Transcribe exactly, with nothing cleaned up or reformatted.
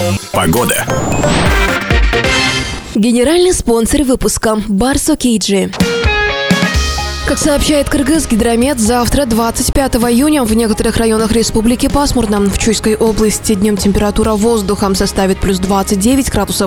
Погода. Генеральный спонсор выпуска – Барсо Кейджи. Как сообщает Кыргызгидромет, завтра, двадцать пятого июня, в некоторых районах республики пасмурно. В Чуйской области днем температура воздуха составит плюс двадцать девять градусов,